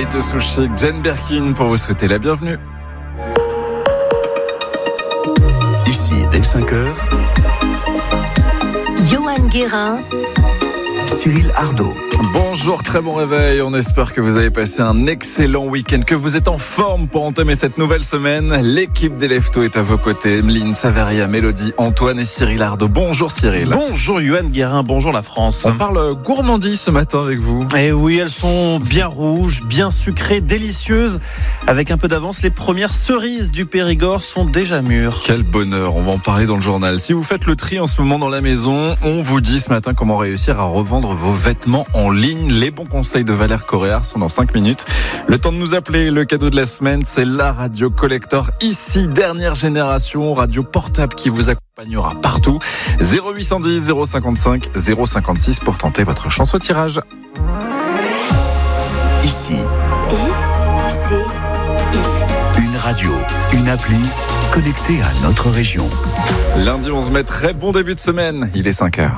Hôte Sushi, Jane Birkin pour vous souhaiter la bienvenue. Ici, dès 5h, Johan Guérin, Cyril Ardo. Bonjour, très bon réveil. On espère que vous avez passé un excellent week-end, que vous êtes en forme pour entamer cette nouvelle semaine. L'équipe des Leftos est à vos côtés. Emeline, Saveria, Mélodie, Antoine et Cyril Ardo. Bonjour Cyril. Bonjour Johan Guérin, bonjour la France. On parle gourmandise ce matin avec vous. Et oui, elles sont bien rouges, bien sucrées, délicieuses. Avec un peu d'avance, les premières cerises du Périgord sont déjà mûres. Quel bonheur, on va en parler dans le journal. Si vous faites le tri en ce moment dans la maison, on vous dit ce matin comment réussir à revendre vos vêtements en ligne. Les bons conseils de Valère Coréard sont dans 5 minutes. Le temps de nous appeler. Le cadeau de la semaine, c'est la radio collector. Ici, dernière génération, radio portable qui vous accompagnera partout. 0810 055 056 pour tenter votre chance au tirage. Ici, I-C-I. une radio, une appli connectée à notre région. Lundi 11 mai, très bon début de semaine. Il est 5h.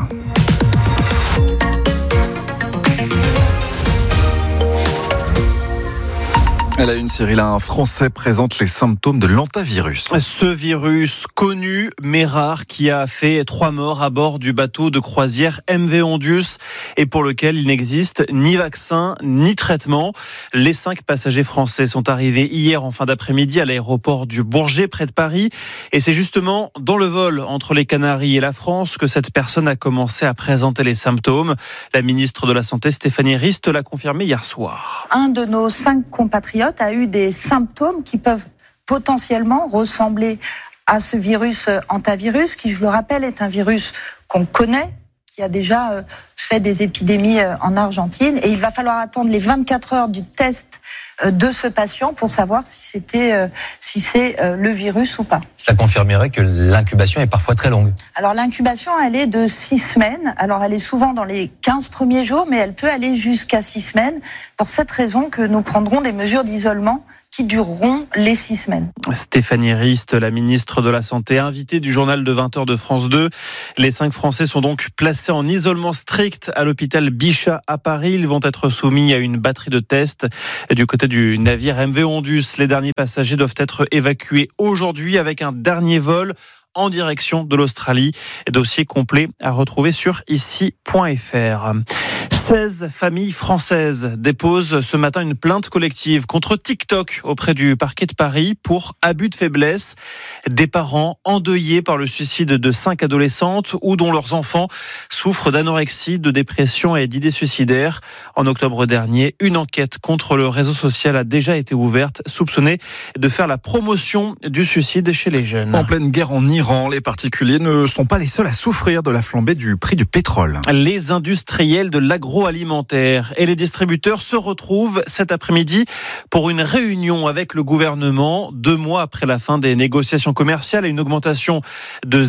À la une, Cyril, un Français présente les symptômes de l'hantavirus. Ce virus connu mais rare qui a fait 3 morts à bord du bateau de croisière MV Ondius et pour lequel il n'existe ni vaccin ni traitement. Les 5 passagers français sont arrivés hier en fin d'après-midi à l'aéroport du Bourget près de Paris et c'est justement dans le vol entre les Canaries et la France que cette personne a commencé à présenter les symptômes. La ministre de la Santé Stéphanie Rist l'a confirmé hier soir. Un de nos 5 compatriotes a eu des symptômes qui peuvent potentiellement ressembler à ce virus hantavirus, qui, je le rappelle, est un virus qu'on connaît, qui a déjà fait des épidémies en Argentine. Et il va falloir attendre les 24 heures du test de ce patient pour savoir si c'est le virus ou pas. Ça confirmerait que l'incubation est parfois très longue. Alors l'incubation, elle est de 6 semaines. Alors elle est souvent dans les 15 premiers jours, mais elle peut aller jusqu'à 6 semaines. Pour cette raison que nous prendrons des mesures d'isolement qui dureront les 6 semaines. Stéphanie Rist, la ministre de la Santé, invitée du journal de 20h de France 2. Les 5 Français sont donc placés en isolement strict à l'hôpital Bichat à Paris. Ils vont être soumis à une batterie de tests. Et du côté du navire MV Ondius, les derniers passagers doivent être évacués aujourd'hui avec un dernier vol en direction de l'Australie. Dossier complet à retrouver sur ici.fr. 16 familles françaises déposent ce matin une plainte collective contre TikTok auprès du parquet de Paris pour abus de faiblesse. Des parents endeuillés par le suicide de 5 adolescentes ou dont leurs enfants souffrent d'anorexie, de dépression et d'idées suicidaires. En octobre dernier, une enquête contre le réseau social a déjà été ouverte, soupçonnée de faire la promotion du suicide chez les jeunes. En pleine guerre en Iran, les particuliers ne sont pas les seuls à souffrir de la flambée du prix du pétrole. Les industriels de l'agroalimentaire et les distributeurs se retrouvent cet après-midi pour une réunion avec le gouvernement 2 mois après la fin des négociations commerciales et une augmentation de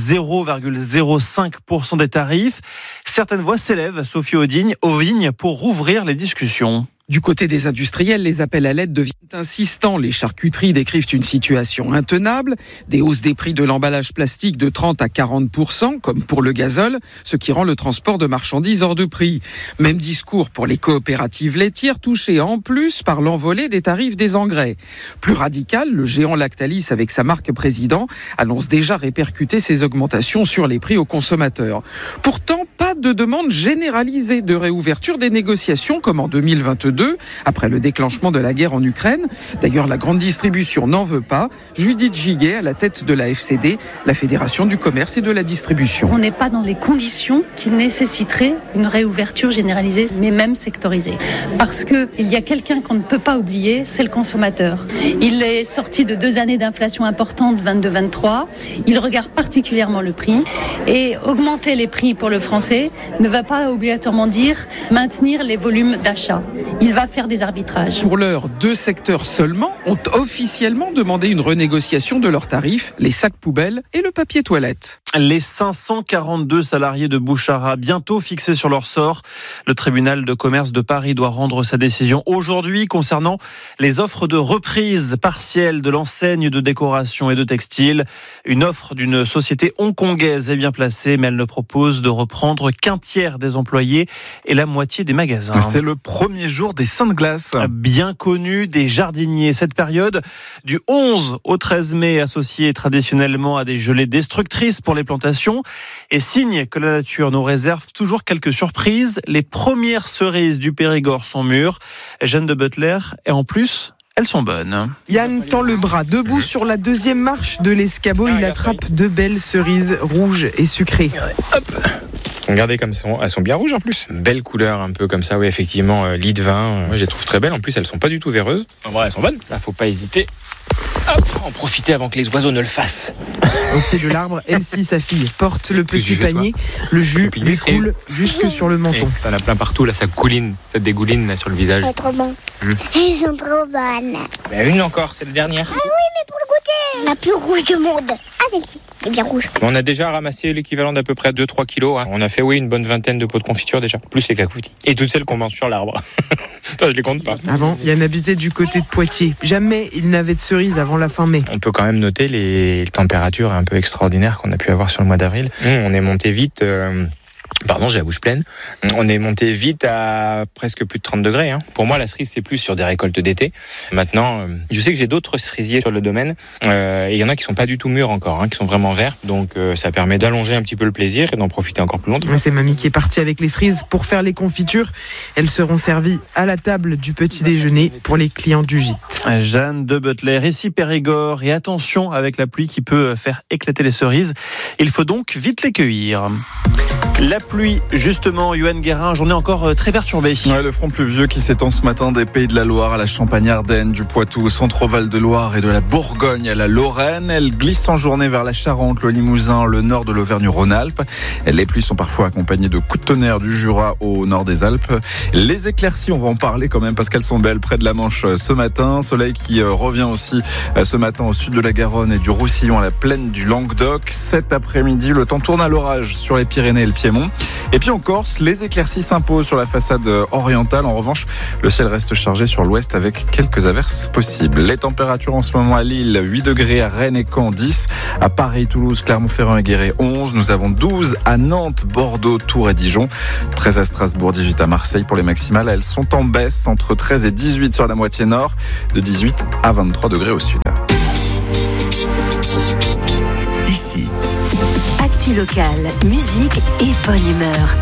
0,05% des tarifs. Certaines voix s'élèvent, Sophie Audigne, pour rouvrir les discussions. Du côté des industriels, les appels à l'aide deviennent insistants. Les charcuteries décrivent une situation intenable, des hausses des prix de l'emballage plastique de 30 à 40%, comme pour le gazole, ce qui rend le transport de marchandises hors de prix. Même discours pour les coopératives laitières, touchées en plus par l'envolée des tarifs des engrais. Plus radical, le géant Lactalis, avec sa marque Président, annonce déjà répercuter ces augmentations sur les prix aux consommateurs. Pourtant, pas de demande généralisée de réouverture des négociations comme en 2022, après le déclenchement de la guerre en Ukraine. D'ailleurs, la grande distribution n'en veut pas. Judith Giguet, à la tête de la FCD, la Fédération du commerce et de la distribution. On n'est pas dans les conditions qui nécessiteraient une réouverture généralisée, mais même sectorisée. Parce qu'il y a quelqu'un qu'on ne peut pas oublier, c'est le consommateur. Il est sorti de 2 années d'inflation importante, 22-23. Il regarde particulièrement le prix. Et augmenter les prix pour le Français ne va pas obligatoirement dire maintenir les volumes d'achat. Il va faire des arbitrages. Pour l'heure, 2 secteurs seulement ont officiellement demandé une renégociation de leurs tarifs, les sacs poubelles et le papier toilette. Les 542 salariés de Bouchara, bientôt fixés sur leur sort. Le tribunal de commerce de Paris doit rendre sa décision aujourd'hui concernant les offres de reprise partielle de l'enseigne de décoration et de textile. Une offre d'une société hongkongaise est bien placée, mais elle ne propose de reprendre qu'un tiers des employés et la moitié des magasins. C'est le premier jour des Saints de glace. Bien connu des jardiniers. Cette période du 11 au 13 mai associée traditionnellement à des gelées destructrices pour les plantations et signe que la nature nous réserve toujours quelques surprises. Les premières cerises du Périgord sont mûres. Jeanne de Butler, et en plus, elles sont bonnes. Yann tend le bras. Debout sur la deuxième marche de l'escabeau, il attrape deux belles cerises rouges et sucrées. Hop. Regardez comme elles sont bien rouges en plus. Belle couleur un peu comme ça, oui effectivement, lit de vin. Moi je les trouve très belles, en plus elles sont pas du tout véreuses. En vrai elles sont bonnes, là faut pas hésiter. Hop, en profiter avant que les oiseaux ne le fassent. Au pied de l'arbre, Elsie, sa fille, porte le petit panier. Le jus lui coule jusque sur le menton. T'en as plein partout, là ça couline, ça dégouline là, sur le visage. C'est trop bon. Ils sont trop bonnes. Une encore, c'est la dernière. Ah oui, mais pour le goûter. La plus rouge du monde. Ah celle-ci, elle est bien rouge. On a déjà ramassé l'équivalent d'à peu près 2-3 kilos. On a fait une bonne vingtaine de pots de confiture déjà, plus les cacoutis. Et toutes celles qu'on mange sur l'arbre. Toi, je les compte pas. Avant, Yann habitait du côté de Poitiers. Jamais il n'avait de cerises avant la fin mai. On peut quand même noter les températures un peu extraordinaires qu'on a pu avoir sur le mois d'avril. On est monté vite... Pardon, j'ai la bouche pleine. On est monté vite à presque plus de 30 degrés. Pour moi, la cerise, c'est plus sur des récoltes d'été. Maintenant, je sais que j'ai d'autres cerisiers sur le domaine. Et il y en a qui sont pas du tout mûrs encore, qui sont vraiment verts. Donc, ça permet d'allonger un petit peu le plaisir et d'en profiter encore plus longtemps. C'est mamie qui est partie avec les cerises pour faire les confitures. Elles seront servies à la table du petit déjeuner pour les clients du gîte. Jeanne de Butler, ici Périgord. Et attention avec la pluie qui peut faire éclater les cerises. Il faut donc vite les cueillir. La pluie, justement, Yoann Guérin, journée encore très perturbée. Ouais, le front pluvieux qui s'étend ce matin des Pays de la Loire à la Champagne-Ardenne, du Poitou au Centre-Val de Loire et de la Bourgogne à la Lorraine. Elle glisse en journée vers la Charente, le Limousin, le nord de l'Auvergne-Rhône-Alpes. Les pluies sont parfois accompagnées de coups de tonnerre du Jura au nord des Alpes. Les éclaircies, on va en parler quand même parce qu'elles sont belles près de la Manche ce matin. Soleil qui revient aussi ce matin au sud de la Garonne et du Roussillon à la plaine du Languedoc. Cet après-midi, le temps tourne à l'orage sur les Pyrénées et le Piémont. Et puis en Corse, les éclaircies s'imposent sur la façade orientale. En revanche, le ciel reste chargé sur l'ouest avec quelques averses possibles. Les températures en ce moment à Lille, 8 degrés à Rennes et Caen, 10. À Paris, Toulouse, Clermont-Ferrand et Guéret, 11. Nous avons 12 à Nantes, Bordeaux, Tours et Dijon. 13 à Strasbourg, 18 à Marseille pour les maximales. Elles sont en baisse entre 13 et 18 sur la moitié nord, de 18 à 23 degrés au sud. Ici. Actu locale, musique et bonne humeur.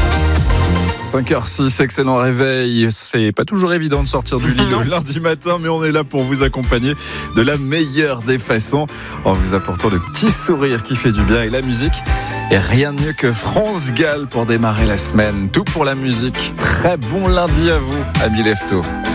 5h06, excellent réveil. C'est pas toujours évident de sortir du lit le lundi matin, mais on est là pour vous accompagner de la meilleure des façons, en vous apportant le petit sourire qui fait du bien et la musique. Et rien de mieux que France Gall pour démarrer la semaine. Tout pour la musique. Très bon lundi à vous, amis Lefto.